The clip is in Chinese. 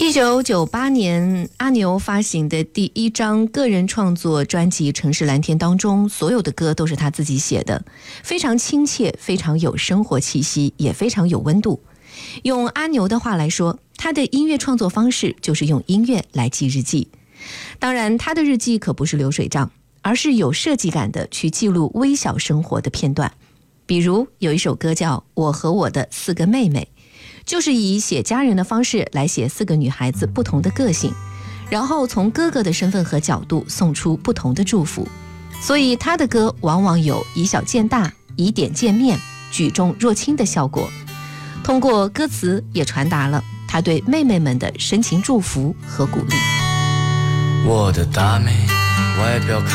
1998年，阿牛发行的第一张个人创作专辑《城市蓝天》当中，所有的歌都是他自己写的，非常亲切，非常有生活气息，也非常有温度。用阿牛的话来说，他的音乐创作方式就是用音乐来记日记。当然，他的日记可不是流水账，而是有设计感的去记录微小生活的片段。比如有一首歌叫《我和我的4个妹妹》，就是以写家人的方式来写4个女孩子不同的个性，然后从哥哥的身份和角度送出不同的祝福。所以他的歌往往有以小见大、以点见面、举重若轻的效果。通过歌词也传达了他对妹妹们的深情祝福和鼓励。 我的大妹，外表看